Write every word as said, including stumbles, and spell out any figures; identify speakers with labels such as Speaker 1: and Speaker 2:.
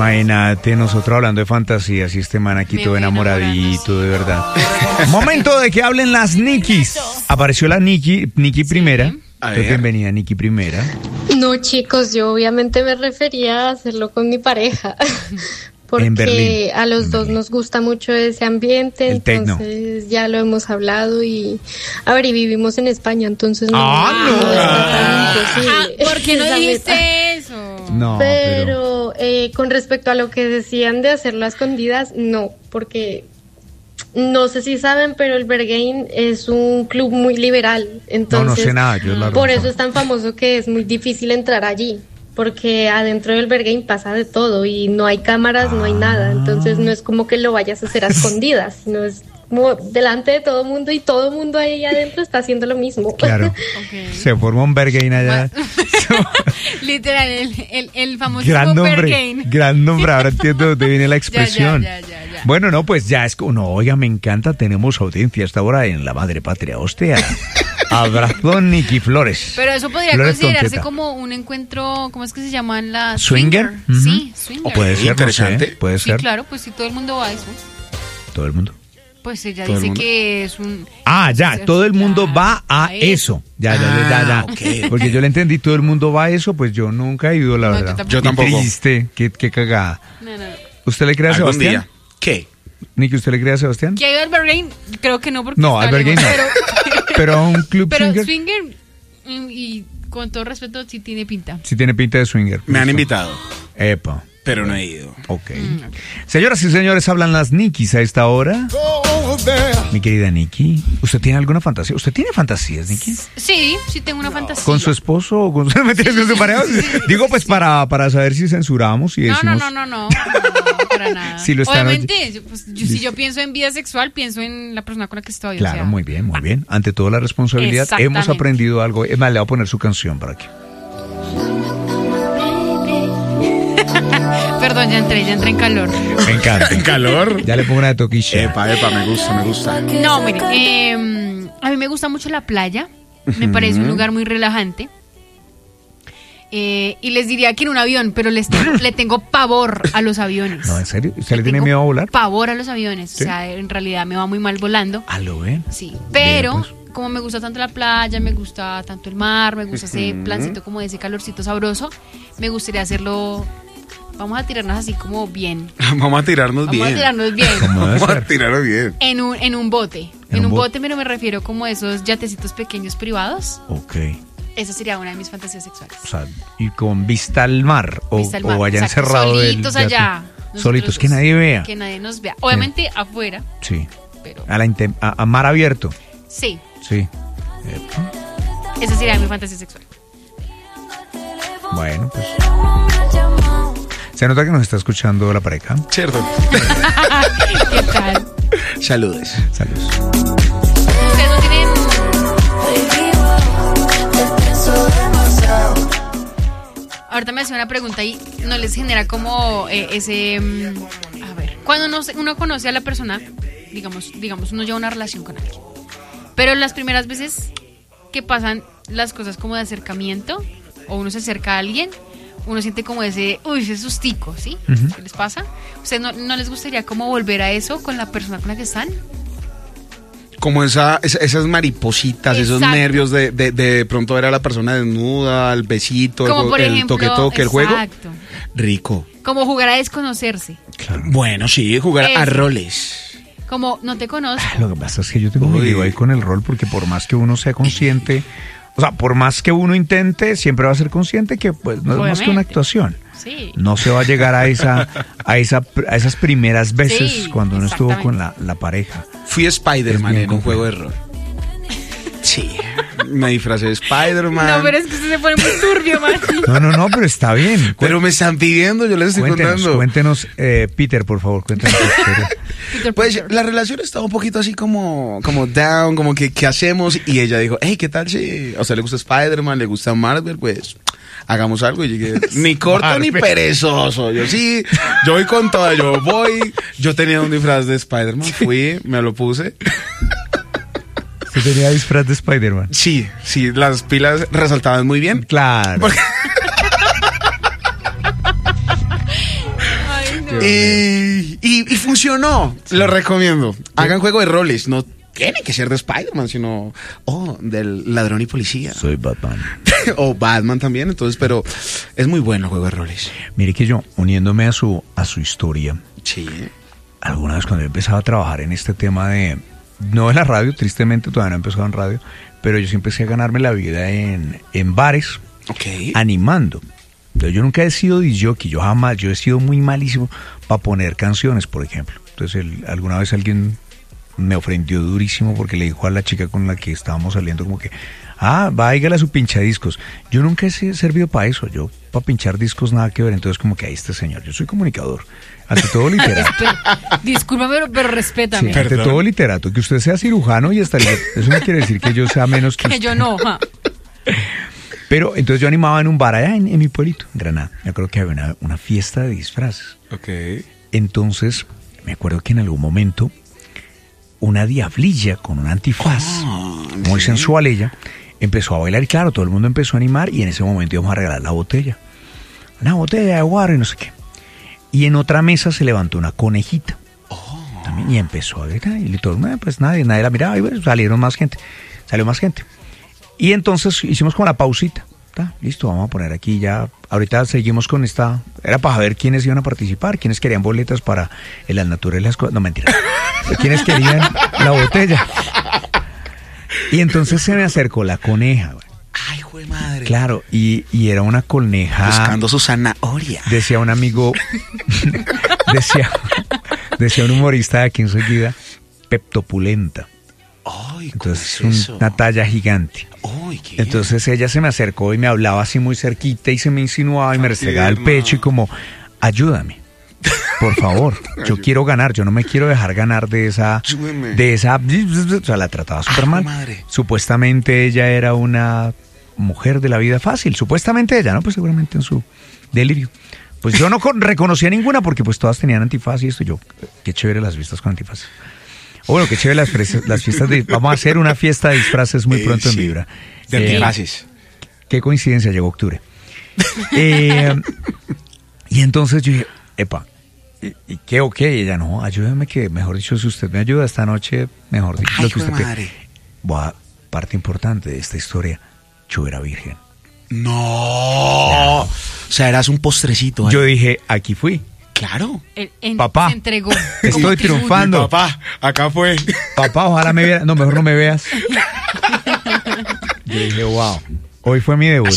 Speaker 1: Imagínate, nosotros hablando de fantasías y este man aquí todo enamoradito, de verdad. Momento de que hablen las Nikis. Apareció la Niki, Niki primera. Entonces, bienvenida, Niki primera.
Speaker 2: No, chicos, yo obviamente me refería a hacerlo con mi pareja. Porque a los dos nos gusta mucho ese ambiente, el entonces tecno. Ya lo hemos hablado y a ver, y vivimos en España, entonces no,
Speaker 1: ah,
Speaker 2: no,
Speaker 1: no.
Speaker 2: Ah,
Speaker 3: ah, ¿por qué no dijiste eso?
Speaker 2: No, pero, pero... Eh, con respecto a lo que decían de hacerlo a escondidas, no, porque no sé si saben, pero el Berghain es un club muy liberal, entonces
Speaker 1: no, no sé nada, yo la
Speaker 2: por eso es tan famoso que es muy difícil entrar allí. Porque adentro del Berghain pasa de todo y no hay cámaras, ah. no hay nada. Entonces no es como que lo vayas a hacer a escondidas, sino es como delante de todo mundo y todo el mundo ahí adentro está haciendo lo mismo.
Speaker 1: Claro, okay. Se forma un Berghain allá.
Speaker 3: Literal, el, el, el famoso
Speaker 1: gran nombre,
Speaker 3: Berghain.
Speaker 1: Gran nombre, ahora entiendo de dónde viene la expresión.
Speaker 3: Ya, ya, ya, ya, ya.
Speaker 1: Bueno, no, pues ya es como, no, oiga, me encanta, tenemos audiencia hasta ahora en La Madre Patria, hostia. Abrazo, Niki Flores.
Speaker 3: Pero eso podría Flores considerarse tonteta. Como un encuentro, ¿cómo es que se llaman las?
Speaker 1: ¿Swinger?
Speaker 3: Swinger. Uh-huh. Sí, swinger.
Speaker 1: O puede ser, interesante. No sé, puede
Speaker 3: sí,
Speaker 1: ser.
Speaker 3: Claro, pues si todo el mundo va a eso.
Speaker 1: ¿Todo el mundo?
Speaker 3: Pues ella dice que es un...
Speaker 1: Ah, ya, todo el mundo va a, a eso. eso. Ya, ya, ya, ya. ya. Ah, okay. Porque yo le entendí, todo el mundo va a eso, pues yo nunca he ido, la no, verdad.
Speaker 3: Yo tampoco.
Speaker 1: Qué triste, qué, qué cagada.
Speaker 3: No, no.
Speaker 1: ¿Usted le cree a Sebastián?
Speaker 4: Día. ¿Qué?
Speaker 1: Niki, ¿usted le cree a Sebastián?
Speaker 3: ¿Que ha ido al Berghain? Creo que no, porque
Speaker 1: no, al Berghain no. Pero, pero a un club
Speaker 3: pero
Speaker 1: swinger.
Speaker 3: swinger, y con todo respeto, sí tiene pinta.
Speaker 1: Sí tiene pinta de swinger.
Speaker 4: Me han invitado.
Speaker 1: Epa.
Speaker 4: Pero no he ido.
Speaker 1: Ok. Mm, okay. Señoras y señores, hablan las Nikis a esta hora. Mi querida Niki, ¿usted tiene alguna fantasía? ¿Usted tiene fantasías, Niki?
Speaker 3: Sí, sí tengo una no. fantasía.
Speaker 1: ¿Con su esposo o con su, ¿me sí, con su pareja? Sí, sí, Digo, pues sí, para, para saber si censuramos y decimos...
Speaker 3: No, no, no, no, no, no para nada.
Speaker 1: Si lo están
Speaker 3: Obviamente, pues, yo, si yo pienso en vida sexual, pienso en la persona con la que estoy.
Speaker 1: Claro,
Speaker 3: o sea,
Speaker 1: muy bien, muy bien. Ante todo la responsabilidad, hemos aprendido algo. Es más, le voy a poner su canción para aquí.
Speaker 3: Perdón, ya entré, ya entré en calor.
Speaker 1: Me encanta.
Speaker 4: ¿En calor?
Speaker 1: Ya le pongo una de Toquilla.
Speaker 4: Epa, epa, me gusta, me gusta.
Speaker 3: No, mire, eh, a mí me gusta mucho la playa. Me parece un lugar muy relajante. Eh, y les diría que en un avión, pero les tengo, le tengo pavor a los aviones.
Speaker 1: No, ¿en serio? ¿Usted le tiene miedo a volar?
Speaker 3: Pavor a los aviones. ¿Sí? O sea, en realidad me va muy mal volando.
Speaker 1: ¿Ah, lo ven?
Speaker 3: Sí, pero... Bien, pues. Como me gusta tanto la playa, me gusta tanto el mar, me gusta ese plancito como de ese calorcito sabroso, me gustaría hacerlo... Vamos a tirarnos así como bien.
Speaker 4: Vamos a tirarnos
Speaker 3: Vamos
Speaker 4: bien.
Speaker 3: Vamos a tirarnos bien.
Speaker 4: Vamos a tirarnos bien.
Speaker 3: En un, en un bote. En, en un bote, pero me refiero como a esos yatecitos pequeños privados.
Speaker 1: Ok.
Speaker 3: Esa sería una de mis fantasías sexuales.
Speaker 1: O sea, y con vista al mar. O,
Speaker 3: vista al mar.
Speaker 1: o allá
Speaker 3: Exacto,
Speaker 1: encerrado.
Speaker 3: Solitos
Speaker 1: del,
Speaker 3: allá.
Speaker 1: Solitos, que nadie vea.
Speaker 3: Que nadie nos vea. Obviamente sí. Afuera.
Speaker 1: Sí. Pero... A, la intem- a, a mar abierto.
Speaker 3: Sí.
Speaker 1: Sí.
Speaker 3: Esa sería mi fantasía sexual.
Speaker 1: Bueno, pues... Se nota que nos está escuchando la pareja.
Speaker 4: Cierto.
Speaker 3: ¿Qué tal?
Speaker 4: Saludes.
Speaker 1: Saludos.
Speaker 3: ¿Ustedes no tienen...? Ahorita me hacía una pregunta y no les genera como eh, ese... Um, a ver, cuando uno, uno conoce a la persona, digamos, digamos, uno lleva una relación con alguien. Pero las primeras veces que pasan las cosas como de acercamiento, o uno se acerca a alguien, uno siente como ese, uy, ese sustico, ¿sí? Uh-huh. ¿Qué les pasa? ¿Ustedes no, no les gustaría como volver a eso con la persona con la que están?
Speaker 4: Como esa, esa, esas maripositas, exacto. Esos nervios de, de, de pronto ver a la persona desnuda, el besito,
Speaker 3: como
Speaker 4: el,
Speaker 3: por
Speaker 4: el
Speaker 3: ejemplo,
Speaker 4: toque-toque, el juego.
Speaker 3: Exacto.
Speaker 4: Rico.
Speaker 3: Como jugar a desconocerse.
Speaker 4: Claro. Bueno, sí, jugar eso. A roles.
Speaker 3: Como, no te conozco.
Speaker 1: Lo que pasa es que yo tengo un lío ahí con el rol, porque por más que uno sea consciente, o sea, por más que uno intente, siempre va a ser consciente que pues no Obviamente. Es más que una actuación.
Speaker 3: Sí.
Speaker 1: No se va a llegar a esa, a esa, a esas primeras veces sí, cuando uno estuvo con la, la pareja.
Speaker 4: Fui Spider-Man en un juego de rol. Sí, me disfracé de Spider-Man.
Speaker 3: No, pero es que usted se pone muy turbio, man.
Speaker 1: No, no, no, pero está bien.
Speaker 4: Pero me están pidiendo, yo les estoy
Speaker 1: cuéntenos,
Speaker 4: contando.
Speaker 1: Cuéntenos, eh, Peter, por favor, cuéntenos.
Speaker 4: Peter, pues Peter. La relación estaba un poquito así como, como down, como que, ¿qué hacemos? Y ella dijo, hey, ¿qué tal si a usted le gusta Spider-Man, le gusta Marvel? Pues hagamos algo. Y llegué, ni corto Marvel. Ni perezoso. Yo sí, yo voy con toda, yo voy. Yo tenía un disfraz de Spider-Man, fui, me lo puse.
Speaker 1: ¿Usted tenía disfraz de Spider-Man?
Speaker 4: Sí, sí, las pilas resaltaban muy bien.
Speaker 1: Claro.
Speaker 4: Porque... Eh, y, y funcionó. Sí. Lo recomiendo. Hagan juego de roles. No tiene que ser de Spider-Man, sino oh, del ladrón y policía.
Speaker 1: Soy Batman.
Speaker 4: O Batman también, entonces, pero es muy bueno el juego de roles.
Speaker 1: Mire que yo, uniéndome a su, a su historia,
Speaker 4: sí.
Speaker 1: Alguna vez cuando yo empezaba a trabajar en este tema de, no de la radio, tristemente todavía no he empezado en radio, pero yo sí empecé a ganarme la vida en, en bares,
Speaker 4: okay.
Speaker 1: animando. Yo nunca he sido disc jockey, yo jamás, yo he sido muy malísimo para poner canciones, por ejemplo. Entonces, el, alguna vez alguien me ofendió durísimo porque le dijo a la chica con la que estábamos saliendo como que, ah, váigale a su pinchadiscos. Yo nunca he servido para eso, yo para pinchar discos nada que ver. Entonces como que ahí este señor, yo soy comunicador, ante todo literato.
Speaker 3: Discúlpame, pero, pero respétame.
Speaker 1: Sí, ante todo literato, que usted sea cirujano y hasta eso no quiere decir que yo sea menos que
Speaker 3: Que
Speaker 1: usted.
Speaker 3: yo no, ja.
Speaker 1: Pero entonces yo animaba en un bar allá en, en mi pueblito, en Granada. Yo creo que había una, una fiesta de disfraces.
Speaker 4: Okay.
Speaker 1: Entonces me acuerdo que en algún momento una diablilla con un antifaz, oh, muy sí. sensual ella, empezó a bailar y claro, todo el mundo empezó a animar y en ese momento íbamos a regalar la botella. Una botella de guaro y no sé qué. Y en otra mesa se levantó una conejita.
Speaker 4: Oh.
Speaker 1: También, y empezó a gritar y todo, pues nadie, nadie la miraba y bueno, salieron más gente, salió más gente. Y entonces hicimos como la pausita. ¿Tá? Listo, vamos a poner aquí ya. Ahorita seguimos con esta. Era para ver quiénes iban a participar, quiénes querían boletas para el Las Naturales. No, mentira. Quiénes querían la botella. Y entonces se me acercó la coneja.
Speaker 4: Ay, jue madre.
Speaker 1: Claro, y, y era una coneja.
Speaker 4: Buscando su zanahoria.
Speaker 1: Decía un amigo. decía, decía un humorista de aquí enseguida, peptopulenta.
Speaker 4: Ay,
Speaker 1: entonces
Speaker 4: es
Speaker 1: un, una talla gigante.
Speaker 4: Ay, qué
Speaker 1: entonces ella se me acercó y me hablaba así muy cerquita y se me insinuaba y me restregaba el pecho y como, ayúdame, por favor, yo quiero ganar, yo no me quiero dejar ganar de esa, de esa, o sea, la trataba súper mal.
Speaker 4: Madre.
Speaker 1: Supuestamente ella era una mujer de la vida fácil, supuestamente ella, ¿no? Pues seguramente en su delirio. Pues yo no con, reconocía ninguna porque pues todas tenían antifaz y esto, yo, qué chévere las vistas con antifaz. Bueno, qué chévere las, fres- las fiestas de... Vamos a hacer una fiesta de disfraces muy pronto eh, sí. en Vibra.
Speaker 4: De antifaces.
Speaker 1: Eh, qué coincidencia, llegó octubre. eh, y entonces yo dije, epa, ¿y, y qué ok? Y ella, no, ayúdame que, mejor dicho, si usted me ayuda esta noche, mejor dicho,
Speaker 4: Ay,
Speaker 1: lo que usted
Speaker 4: madre.
Speaker 1: Voy a, parte importante de esta historia, yo era virgen.
Speaker 4: No. Claro. O sea, eras un postrecito. ¿Eh?
Speaker 1: Yo dije, aquí fui.
Speaker 4: Claro.
Speaker 3: En, en,
Speaker 1: papá,
Speaker 3: se entregó.
Speaker 1: Estoy triunfando.
Speaker 4: Papá, acá fue.
Speaker 1: Papá, ojalá me veas. No, mejor no me veas. Yo dije, wow, hoy fue mi debut.